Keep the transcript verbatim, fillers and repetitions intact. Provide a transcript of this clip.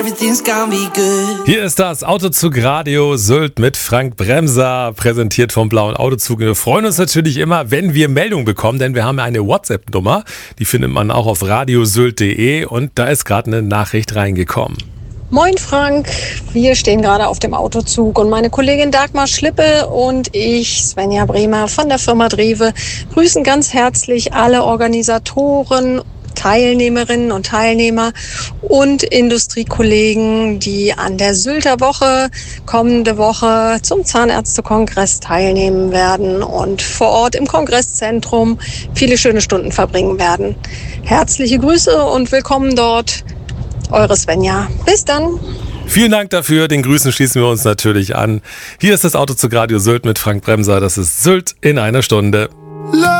everything's gonna be good. Hier ist das Autozug Radio Sylt mit Frank Bremser, präsentiert vom Blauen Autozug. Wir freuen uns natürlich immer, wenn wir Meldungen bekommen, denn wir haben eine WhatsApp-Nummer, die findet man auch auf radiosylt punkt de und da ist gerade eine Nachricht reingekommen. Moin Frank, wir stehen gerade auf dem Autozug und meine Kollegin Dagmar Schlippe und ich, Svenja Bremer von der Firma Drewe, grüßen ganz herzlich alle Organisatoren, Teilnehmerinnen und Teilnehmer und Industriekollegen, die an der Sylter Woche kommende Woche zum Zahnärztekongress teilnehmen werden und vor Ort im Kongresszentrum viele schöne Stunden verbringen werden. Herzliche Grüße und willkommen dort. Eure Svenja. Bis dann. Vielen Dank dafür. Den Grüßen schließen wir uns natürlich an. Hier ist das Autozug Radio Sylt mit Frank Bremser. Das ist Sylt in einer Stunde.